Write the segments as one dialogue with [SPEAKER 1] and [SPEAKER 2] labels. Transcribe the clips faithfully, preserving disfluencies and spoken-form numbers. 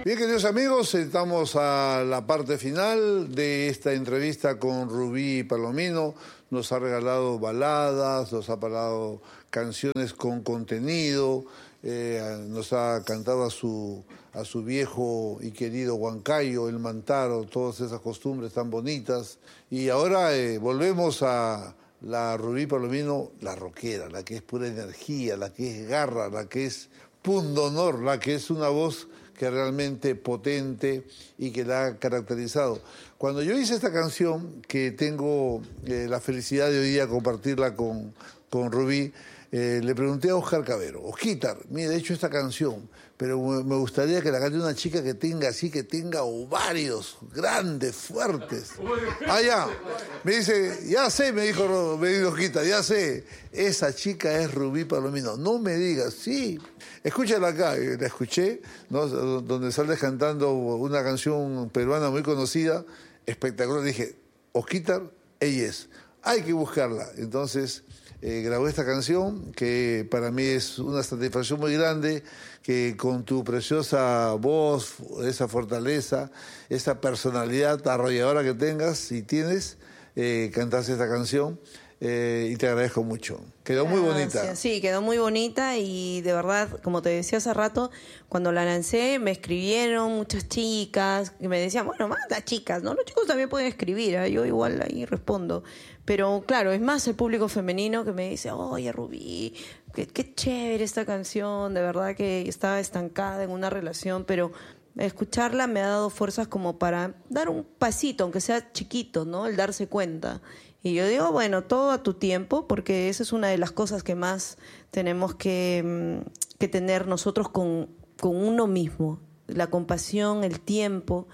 [SPEAKER 1] Bien, queridos amigos, estamos a la parte final de esta entrevista con Rubí Palomino. Nos ha regalado baladas, nos ha regalado canciones con contenido, eh, nos ha cantado a su, a su viejo y querido Huancayo, el Mantaro, todas esas costumbres tan bonitas. Y ahora eh, volvemos a la Rubí Palomino, la rockera, la que es pura energía, la que es garra, la que es pundonor, la que es una voz que es realmente potente y que la ha caracterizado. Cuando yo hice esta canción, que tengo eh, la felicidad de hoy día compartirla con, con Rubí, eh, le pregunté a Oscar Cabero, Osquitar, mire, he hecho esta canción, pero me gustaría que la cante una chica que tenga así, que tenga ovarios grandes, fuertes. Ah, ya. Me dice, ya sé, me dijo, me dijo Osquitar, ya sé, esa chica es Rubí Palomino. No me digas, sí. Escúchala acá, la escuché, ¿no? Donde sale cantando una canción peruana muy conocida, espectacular. Dije, Osquitar, ella es, hay que buscarla. Entonces eh, grabé esta canción, que para mí es una satisfacción muy grande, que con tu preciosa voz, esa fortaleza, esa personalidad arrolladora que tengas y tienes, eh, cantaste esta canción. Eh, y te agradezco mucho. Quedó muy bonita.
[SPEAKER 2] Sí, quedó muy bonita y de verdad, como te decía hace rato, cuando la lancé me escribieron muchas chicas y me decían, bueno, manda chicas, ¿no? Los chicos también pueden escribir, ¿eh? Yo igual ahí respondo. Pero claro, es más el público femenino que me dice, oye, Rubí, qué, qué chévere esta canción, de verdad que estaba estancada en una relación, pero escucharla me ha dado fuerzas como para dar un pasito, aunque sea chiquito, ¿no? El darse cuenta. Y yo digo, bueno, todo a tu tiempo, porque esa es una de las cosas que más tenemos que, que tener nosotros con, con uno mismo. La compasión, el tiempo.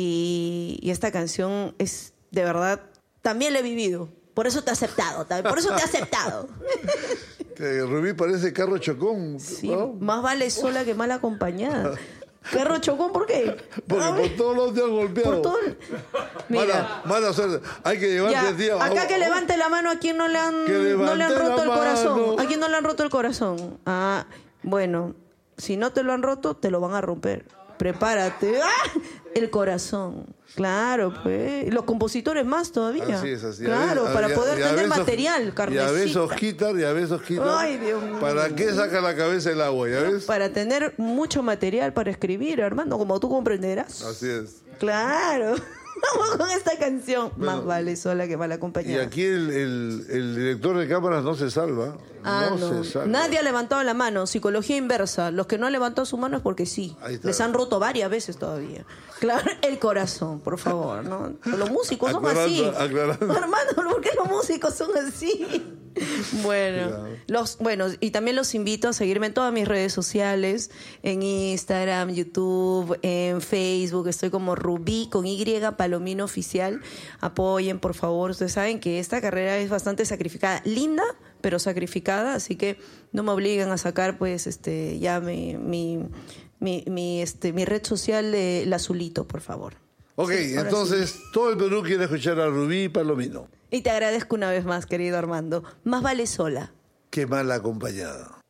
[SPEAKER 2] Y, y esta canción es, de verdad, también la he vivido. Por eso te he aceptado, por eso te he aceptado.
[SPEAKER 1] Que Rubí parece carro chocón.
[SPEAKER 2] Sí,
[SPEAKER 1] ¿no?
[SPEAKER 2] Más vale sola que mal acompañada. ¿Carro chocón por qué?
[SPEAKER 1] Porque
[SPEAKER 2] ¿Ah?
[SPEAKER 1] por todos lados te han golpeado.
[SPEAKER 2] Por todo...
[SPEAKER 1] Mira, mala, mala suerte. Hay que llevarte, tío.
[SPEAKER 2] Acá que levante la mano a quien no le han, no le han roto el corazón. A quien no le han roto el corazón. Ah, bueno, si no te lo han roto, te lo van a romper. Prepárate. ¡Ah! El corazón. Claro, pues. Los compositores más todavía.
[SPEAKER 1] Así es, así.
[SPEAKER 2] Claro,
[SPEAKER 1] a
[SPEAKER 2] para
[SPEAKER 1] a
[SPEAKER 2] poder
[SPEAKER 1] a
[SPEAKER 2] tener
[SPEAKER 1] besos,
[SPEAKER 2] material, carnecita.
[SPEAKER 1] Y a besos quitar, y a besos quitar.
[SPEAKER 2] Ay, Dios mío.
[SPEAKER 1] ¿Para qué saca la cabeza el agua, ya ves?
[SPEAKER 2] Para tener mucho material para escribir, Armando, como tú comprenderás.
[SPEAKER 1] Así es.
[SPEAKER 2] Claro. Vamos con esta canción.
[SPEAKER 1] Bueno,
[SPEAKER 2] más vale sola que mal acompañada.
[SPEAKER 1] Y aquí el, el, el director de cámaras no se salva.
[SPEAKER 2] Ah,
[SPEAKER 1] no,
[SPEAKER 2] no.
[SPEAKER 1] se salva.
[SPEAKER 2] Nadie ha levantado la mano. Psicología inversa. Los que no han levantado su mano es porque sí. Les han roto varias veces todavía. Claro, el corazón, por favor, ¿no? Los músicos son
[SPEAKER 1] Aclarando,
[SPEAKER 2] así.
[SPEAKER 1] aclarando.
[SPEAKER 2] Hermano, ¿por qué los músicos son así? Bueno,
[SPEAKER 1] Claro.
[SPEAKER 2] los, bueno, y también los invito a seguirme en todas mis redes sociales, en Instagram, YouTube, en Facebook. Estoy como Rubí con Y, Palomino Oficial. Apoyen, por favor. Ustedes saben que esta carrera es bastante sacrificada. Linda, pero sacrificada, así que no me obliguen a sacar, pues, este, ya mi, mi, mi, mi, este, mi red social de El Azulito, por favor.
[SPEAKER 1] Ok,
[SPEAKER 2] Sí,
[SPEAKER 1] entonces
[SPEAKER 2] sí.
[SPEAKER 1] todo el Perú quiere escuchar a Rubí Palomino.
[SPEAKER 2] Y te agradezco una vez más, querido Armando. Más vale sola
[SPEAKER 1] Qué mal acompañada.